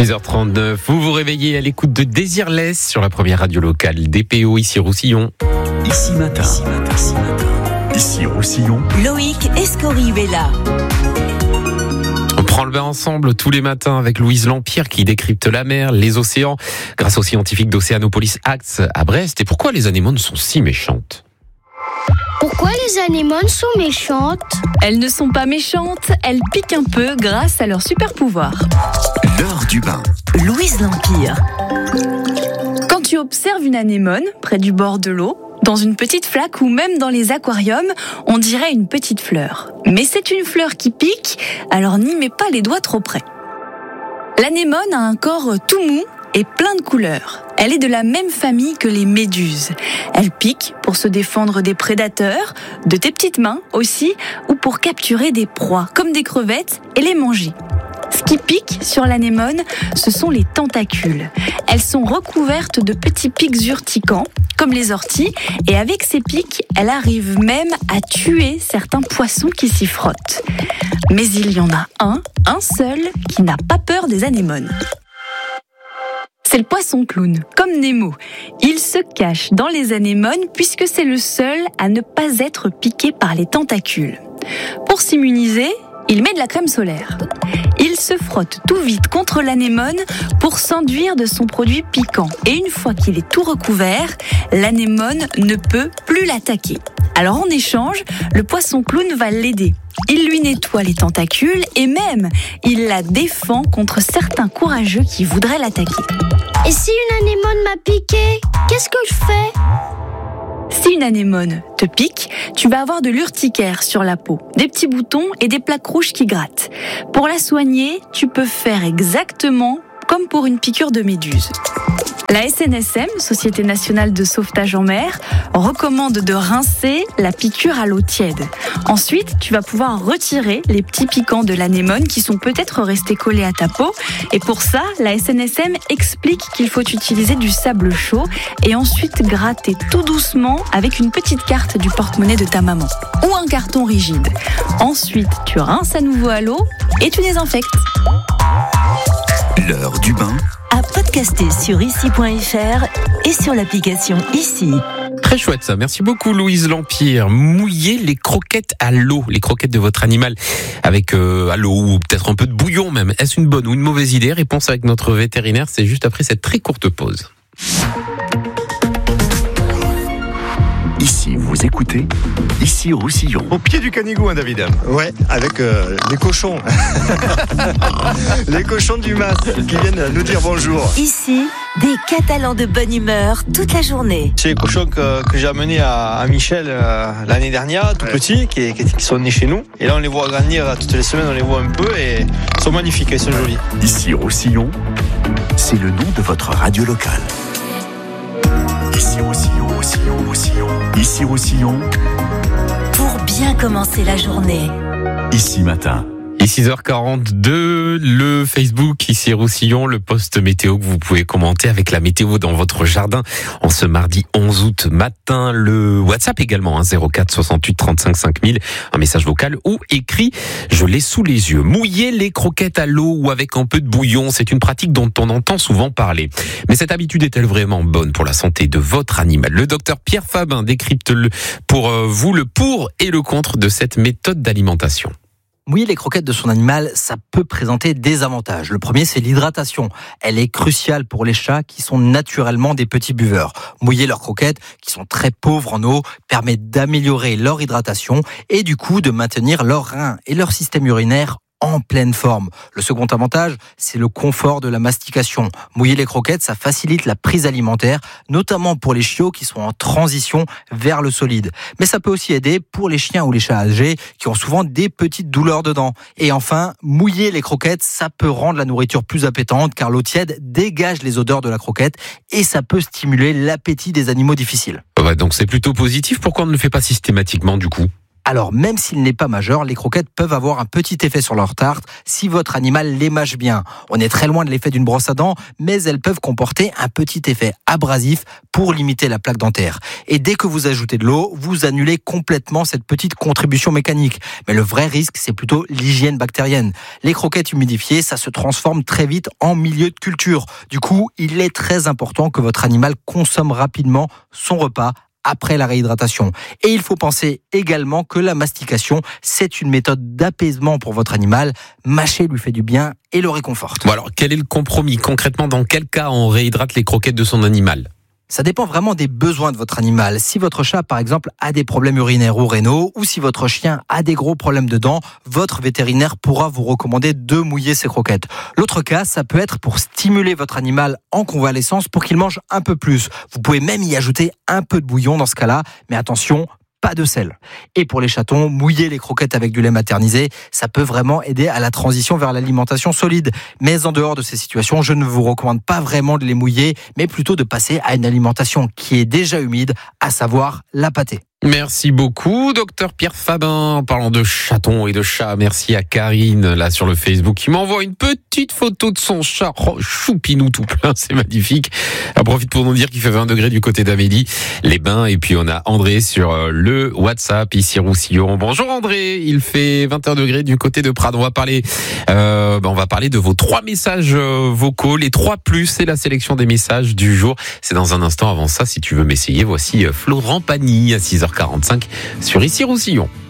6h39, vous vous réveillez à l'écoute de Désirless sur la première radio locale DPO, ici Roussillon. Ici matin. Ici Roussillon. Loïc Escorihuela. On prend le bain ensemble tous les matins avec Louise Lampire qui décrypte la mer, les océans, grâce aux scientifiques d'Océanopolis Acts à Brest. Et pourquoi les anémones sont si méchantes ? Pourquoi les anémones sont méchantes ? Elles ne sont pas méchantes, elles piquent un peu grâce à leur super pouvoir. L'heure du bain. Louise Lampire. Quand tu observes une anémone près du bord de l'eau, dans une petite flaque ou même dans les aquariums, on dirait une petite fleur. Mais c'est une fleur qui pique, alors n'y mets pas les doigts trop près. L'anémone a un corps tout mou et plein de couleurs. Elle est de la même famille que les méduses. Elle pique pour se défendre des prédateurs, de tes petites mains aussi, ou pour capturer des proies, comme des crevettes, et les manger. Ce qui pique sur l'anémone, ce sont les tentacules. Elles sont recouvertes de petits pics urticants, comme les orties, et avec ces pics, elle arrive même à tuer certains poissons qui s'y frottent. Mais il y en a un seul, qui n'a pas peur des anémones. C'est le poisson clown, comme Nemo. Il se cache dans les anémones puisque c'est le seul à ne pas être piqué par les tentacules. Pour s'immuniser, il met de la crème solaire. Il se frotte tout vite contre l'anémone pour s'enduire de son produit piquant. Et une fois qu'il est tout recouvert, l'anémone ne peut plus l'attaquer. Alors en échange, le poisson clown va l'aider. Il lui nettoie les tentacules et même, il la défend contre certains courageux qui voudraient l'attaquer. Et si une anémone m'a piqué, qu'est-ce que je fais ? Si une anémone te pique, tu vas avoir de l'urticaire sur la peau, des petits boutons et des plaques rouges qui grattent. Pour la soigner, tu peux faire exactement comme pour une piqûre de méduse. La SNSM, Société nationale de sauvetage en mer, recommande de rincer la piqûre à l'eau tiède. Ensuite, tu vas pouvoir retirer les petits piquants de l'anémone qui sont peut-être restés collés à ta peau. Et pour ça, la SNSM explique qu'il faut utiliser du sable chaud et ensuite gratter tout doucement avec une petite carte du porte-monnaie de ta maman ou un carton rigide. Ensuite, tu rinces à nouveau à l'eau et tu désinfectes. L'heure du bain. À podcaster sur ici.fr et sur l'application Ici. Très chouette ça, merci beaucoup Louise Lampire. Mouillez les croquettes à l'eau, les croquettes de votre animal avec à l'eau ou peut-être un peu de bouillon même. Est-ce une bonne ou une mauvaise idée ? Réponse avec notre vétérinaire, c'est juste après cette très courte pause. Ici, vous écoutez Ici Roussillon. Au pied du Canigou, hein, David. Ouais, avec les cochons. Les cochons du Mas qui viennent nous dire bonjour. Ici, des Catalans de bonne humeur toute la journée. C'est les cochons que j'ai amenés à Michel l'année dernière, tout petits, qui sont nés chez nous. Et là, on les voit grandir toutes les semaines, on les voit un peu et ils sont magnifiques, ils sont jolis. Ici Roussillon, c'est le nom de votre radio locale. Ici Roussillon, Roussillon, Roussillon. Ici Roussillon. Pour bien commencer la journée. Ici matin. Et 6h42, le Facebook ici Roussillon, le post météo que vous pouvez commenter avec la météo dans votre jardin en ce mardi 11 août matin. Le WhatsApp également, 04 68 35 5000, un message vocal ou écrit, je l'ai sous les yeux. Mouiller les croquettes à l'eau ou avec un peu de bouillon, c'est une pratique dont on entend souvent parler. Mais cette habitude est-elle vraiment bonne pour la santé de votre animal ? Le docteur Pierre Fabin décrypte pour vous le pour et le contre de cette méthode d'alimentation. Mouiller les croquettes de son animal, ça peut présenter des avantages. Le premier, c'est l'hydratation. Elle est cruciale pour les chats qui sont naturellement des petits buveurs. Mouiller leurs croquettes, qui sont très pauvres en eau, permet d'améliorer leur hydratation et du coup de maintenir leurs reins et leur système urinaire en pleine forme. Le second avantage, c'est le confort de la mastication. Mouiller les croquettes, ça facilite la prise alimentaire, notamment pour les chiots qui sont en transition vers le solide. Mais ça peut aussi aider pour les chiens ou les chats âgés qui ont souvent des petites douleurs dedans. Et enfin, mouiller les croquettes, ça peut rendre la nourriture plus appétante car l'eau tiède dégage les odeurs de la croquette et ça peut stimuler l'appétit des animaux difficiles. Ouais, donc c'est plutôt positif. Pourquoi on ne le fait pas systématiquement du coup ? Alors, même s'il n'est pas majeur, les croquettes peuvent avoir un petit effet sur leur tarte si votre animal les mâche bien. On est très loin de l'effet d'une brosse à dents, mais elles peuvent comporter un petit effet abrasif pour limiter la plaque dentaire. Et dès que vous ajoutez de l'eau, vous annulez complètement cette petite contribution mécanique. Mais le vrai risque, c'est plutôt l'hygiène bactérienne. Les croquettes humidifiées, ça se transforme très vite en milieu de culture. Du coup, il est très important que votre animal consomme rapidement son repas après la réhydratation. Et il faut penser également que la mastication, c'est une méthode d'apaisement pour votre animal. Mâcher lui fait du bien et le réconforte. Bon alors, quel est le compromis ? Concrètement, dans quel cas on réhydrate les croquettes de son animal ? Ça dépend vraiment des besoins de votre animal. Si votre chat, par exemple, a des problèmes urinaires ou rénaux, ou si votre chien a des gros problèmes de dents, votre vétérinaire pourra vous recommander de mouiller ses croquettes. L'autre cas, ça peut être pour stimuler votre animal en convalescence pour qu'il mange un peu plus. Vous pouvez même y ajouter un peu de bouillon dans ce cas-là, mais attention, pas de sel. Et pour les chatons, mouiller les croquettes avec du lait maternisé, ça peut vraiment aider à la transition vers l'alimentation solide. Mais en dehors de ces situations, je ne vous recommande pas vraiment de les mouiller, mais plutôt de passer à une alimentation qui est déjà humide, à savoir la pâtée. Merci beaucoup, docteur Pierre Fabin. En parlant de chatons et de chats, merci à Karine, là, sur le Facebook, qui m'envoie une petite photo de son chat. Oh, choupinou tout plein, c'est magnifique. On profite pour nous dire qu'il fait 20 degrés du côté d'Amélie, les bains. Et puis, on a André sur le WhatsApp, ici Roussillon. Bonjour André, il fait 21 degrés du côté de Prades. On va parler de vos 3 messages vocaux, les 3+, c'est la sélection des messages du jour. C'est dans un instant. Avant ça, si tu veux m'essayer, voici Florent Pagny à 6h45 sur Ici Roussillon.